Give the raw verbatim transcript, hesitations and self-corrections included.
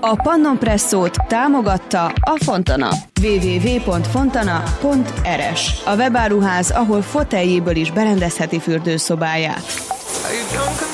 A Pannon Presszót támogatta a Fontana. double-u double-u double-u pont fontana pont er es. A webáruház, ahol foteljéből is berendezheti fürdőszobáját.